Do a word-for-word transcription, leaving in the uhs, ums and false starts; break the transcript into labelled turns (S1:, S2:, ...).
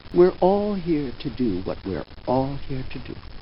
S1: We're all here to do what we're all here to do.